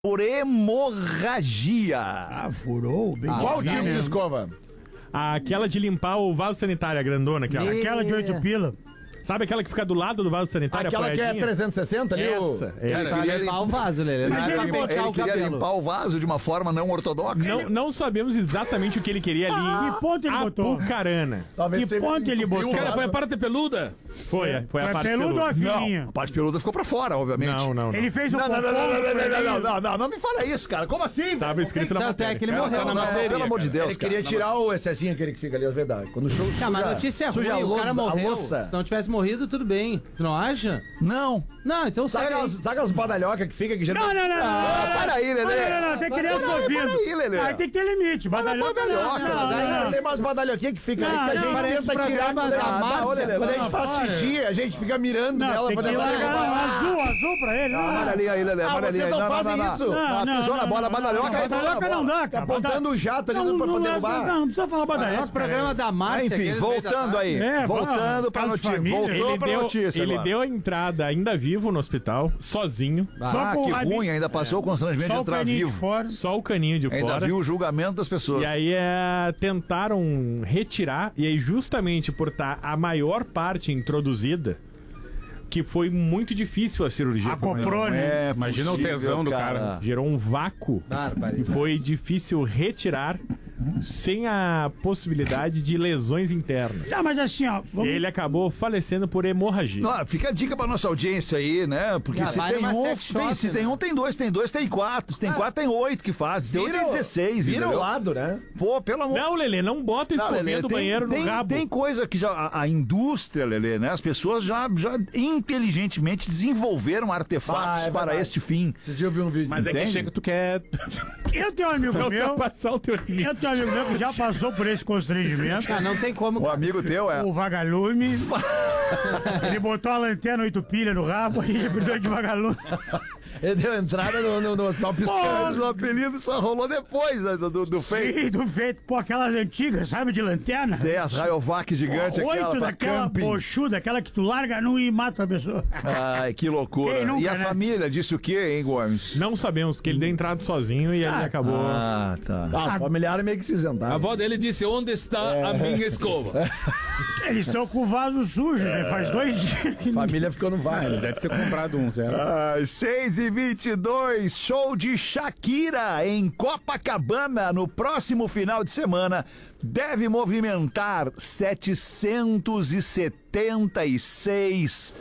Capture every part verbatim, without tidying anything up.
por hemorragia. Ah, furou? Bem Ah, qual tipo de escova? Aquela de limpar o vaso sanitário, a grandona, aquela. Me... Aquela de oito pila. Sabe aquela que fica do lado do vaso sanitário? Aquela que é trezentos e sessenta ali? Essa. O... Ele queria limpar o vaso, Lelê. Não é pra Ele, pentear ele o queria cabelo. limpar o vaso de uma forma não ortodoxa. Não, não sabemos exatamente o que ele queria ali. Ah, que ponto ele botou? Apucarana. Talvez Que você ponto ele entupiu botou? o Cara, vaso. foi a parte peluda? Foi, foi a Foi parte peludo ou a peluda. fininha? Não, a parte peluda ficou pra fora, obviamente. Não, não, não. Ele fez um Não, não, não, não, não, não, não, não, não, não, não me fala isso, cara. Como assim? Tava velho? escrito na Tanto matéria. é que ele Cara, morreu. tá na Não, matéria, Pelo amor de cara. Deus, Ele queria cara. tirar o excessinho aquele que fica ali, é verdade. Quando o show Tá, mas a notícia é ruim, suja a o cara louça, a morreu. louça. Se não tivesse morrido, tudo bem. Tu não acha? Não. Não, então Sabe segue aí. aquelas, sabe aquelas badalhocas que fica que já... Não, não, não, não. Ah, não, para aí, não, Lelê. não, não, não, tem criança Para aí, ouvindo. para aí, Lelê. Aí tem que ter limite. Badalhoca badalhoca, não, não, daí não, não. Tem umas badalhoquinhas que fica ali Não, que a não, gente parece tenta o tirar programa quando da a- Márcia. olha, quando a gente Não, faz para. xixi, a gente fica mirando Não, nela tem pra que levar. largar azul, azul pra ele. não. Amarelinha aí, Lelê. Ah, amarelinha vocês aí. não fazem isso? Não, Não, não, pisou na não, bola, não, badalhoca. não, aí, badalhoca bola, não bola. dá, cara. Apontando o jato ali Não, pra não, poder não, derrubar. não, não precisa falar badalhoca. Parece o programa da Márcia. Ah, enfim, aqueles meio da voltando tarde. aí. É, voltando pra caso de notícia. família. Voltou Ele pra deu, notícia ele agora. deu a entrada ainda vivo no hospital, sozinho. Só Ah, com que o rabinho. ruim. Ainda passou o constrangimento de Só o entrar caninho de vivo. fora. Só o caninho de Ainda fora. viu o julgamento das pessoas. E aí é, tentaram retirar, e aí justamente por estar a maior parte introduzida, que foi muito difícil a cirurgia. Acoprou, né? É Imagina o possível, tesão do cara. Gerou um vácuo Barbaridade. e foi difícil retirar sem a possibilidade de lesões internas. Não, mas assim, ó. Vamos... Ele acabou falecendo por hemorragia. Não, fica a dica pra nossa audiência aí, né? Porque Já se vai tem numa um, sex tem, shop, se né? tem um, tem dois, tem dois, tem quatro. Se tem quatro, tem oito que faz. Se tem oito, tem dezesseis. Vira o entendeu? lado, né? Pô, pelo amor Não, Lelê, não bota Não, escovinha Lelê, do tem- banheiro tem, no rabo. Tem coisa que já a, a indústria, Lelê, né? As pessoas já, já inteligentemente desenvolveram artefatos Ah, é para verdade. este fim. Esses dias eu vi um vídeo. Mas é que Entende? chega, tu quer Eu tenho um amigo meu. passar o teu limite. Eu tenho um amigo meu que já passou por esse constrangimento. Ah, não tem como. O amigo teu é. O vagalume. Ele botou a lanterna oito pilha no rabo e apelidou de vagalume. Ele deu entrada no, no, no hospital Mas piscando. o apelido só rolou depois, né, do, do, do feito. E do feito, pô, aquelas antigas, sabe, de lanterna? É, as Rayovac gigantes, aquela Oito pra daquela camping. bochuda, aquela que tu larga nu e mata a pessoa. Ai, que loucura. Quem nunca, e a né? família disse o quê, hein, Gomes? Não sabemos, porque ele deu entrada sozinho e ele Ah, acabou. Ah, tá. Ah, os familiares meio que se A isentaram. avó dele disse, onde está a minha escova? Eles estão com o vaso sujo, né? Faz dois dias. que- A família ficou no Ah, vale. ele deve ter comprado um zero. Às seis e vinte e dois, show de Shakira em Copacabana no próximo final de semana deve movimentar setecentos e setenta e seis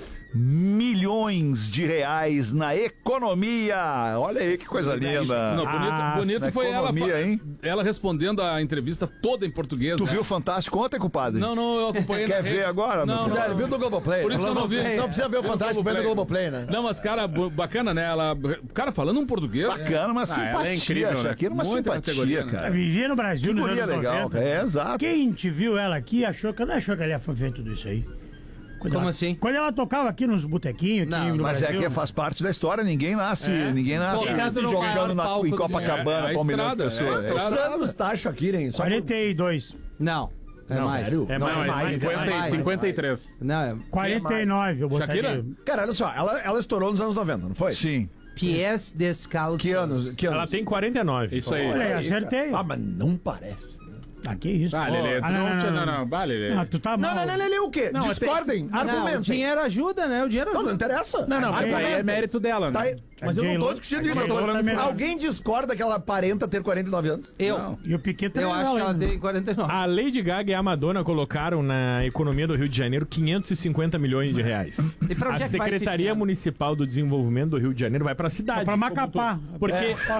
milhões de reais na economia. Olha aí que coisa linda. Não, bonito, Ah, bonito na foi ela, economia, fa- hein? ela respondendo a entrevista toda em português. Tu né? viu o Fantástico ontem, compadre? Não, não, eu acompanhei Quer na ver rede. agora, Não, meu não, Já, ele viu do Globoplay. Por isso que eu não vi. Globoplay. Não precisa ver o Fantástico, vê no Globoplay, né? Não, mas cara, bu- bacana, né? Ela, cara, falando um português. Bacana, uma Ah, simpatia. ela é incrível, né? Shakira, uma Muita simpatia, categoria, né? cara. Vivia no Brasil Que nos guria anos legal, noventa. cara. É, exato. Quem te viu ela aqui achou que não achou que ela ia fazer tudo isso aí. Quando Como ela- assim? Quando ela tocava aqui nos botequinhos, aqui Não, no Mas é Brasil, que faz parte da história, ninguém nasce, ninguém nasce Tocando no maior jogando na, palco em do- Copacabana É, é pra um milhão de estrada, pessoas. é É estrada. Quantos anos tá, Shakira, hein? Só por- quarenta e dois. Não. É Não, mais. sério? É Não, mais, mais, cinquenta, é mais. cinquenta e três. Não, é quarenta e nove, eu botaria. Shakira? Cara, olha só, ela, ela estourou nos anos noventa, não foi? Sim. Pies descalços. Que anos? Que anos? Ela tem quarenta e nove. Isso aí. Olha aí, acertei. Ah, mas não parece. Ah, que isso? Ah, pô. Lelê, tu Ah, não, tinha- não, não, bah, Lelê. Ah, tu tá mal. Não, não, não, não, não, o quê? Não, Discordem, Não, o argumentem. dinheiro ajuda, né? O dinheiro Não, ajuda. não interessa. Não, não, mas aí é Argumentem. mérito dela, Tá né? aí- Mas eu não tô J-Lo- discutindo a isso. Eu tô J-Lo falando, também não. alguém discorda que ela aparenta ter quarenta e nove anos? Eu. Não. E o Piquet também Eu acho que ela ainda. tem quarenta e nove. A Lady Gaga e a Madonna colocaram na economia do Rio de Janeiro quinhentos e cinquenta milhões de reais. E pra onde A é que vai esse Secretaria dinheiro? Municipal do Desenvolvimento do Rio de Janeiro vai pra cidade. É pra como Macapá. todo- Porque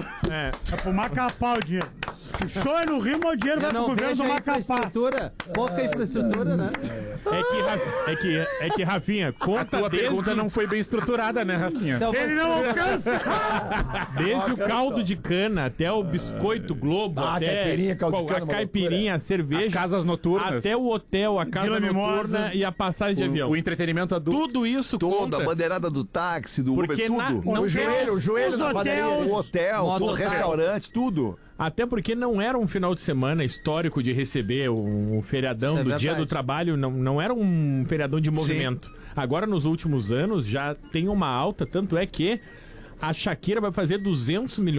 é. É pro Macapá o dinheiro. O show é no Rio, mas o dinheiro vai Eu pro não governo vejo do a Macapá. infraestrutura. Pouca infraestrutura, né? É que, Ra- é que, é que Rafinha, A conta tua desde, pergunta não foi bem estruturada, né, Rafinha? Então, Ele não alcança. desde o caldo de cana até o biscoito Globo, Ah, até caipirinha, caldo de qual- cana, a uma caipirinha, a cerveja, As casas noturnas. até o hotel, a casa Vila noturna Mimosa. e a passagem de avião. o, o entretenimento adulto. Tudo isso Toda, a conta. bandeirada do táxi, do Porque Uber, na- tudo. não O joelho, o joelho os na padaria. hotéis- O hotel, o Mototáxi. restaurante, tudo. Até porque não era um final de semana histórico de receber um, um feriadão Isso é do Dia verdade. do Trabalho, não, não era um feriadão de movimento. Agora, nos últimos anos, já tem uma alta, tanto é que A Shakira vai fazer duzentos milhões